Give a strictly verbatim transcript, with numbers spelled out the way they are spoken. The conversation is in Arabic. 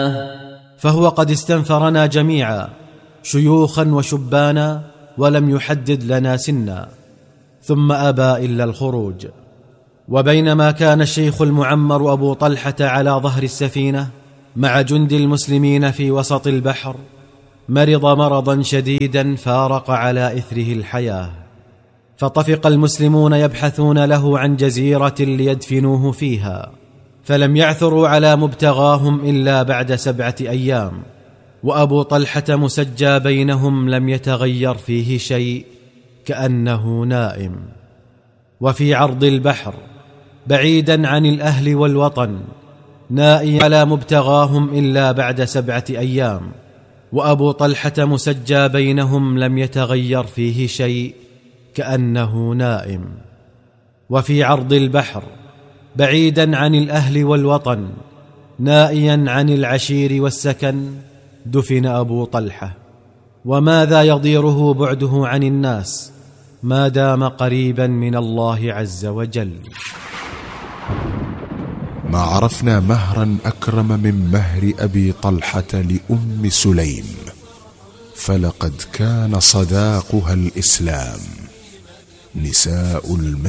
فهو قد استنفرنا جميعا شيوخا وشبانا ولم يحدد لنا سنا، ثم أبى إلا الخروج. وبينما كان الشيخ المعمر أبو طلحة على ظهر السفينة مع جند المسلمين في وسط البحر، مرض مرضا شديدا فارق على إثره الحياة، فطفق المسلمون يبحثون له عن جزيرة ليدفنوه فيها، فلم يعثروا على مبتغاهم إلا بعد سبعة أيام، وأبو طلحة مسجى بينهم لم يتغير فيه شيء كأنه نائم. وفي عرض البحر بعيدا عن الأهل والوطن نائي على مبتغاهم إلا بعد سبعة أيام، وأبو طلحة مسجى بينهم لم يتغير فيه شيء كأنه نائم. وفي عرض البحر بعيدا عن الأهل والوطن نائيا عن العشير والسكن دفن أبو طلحة. وماذا يضيره بعده عن الناس ما دام قريبا من الله عز وجل؟ ما عرفنا مهرا أكرم من مهر أبي طلحة لأم سليم، فلقد كان صداقها الإسلام. نساء المدينة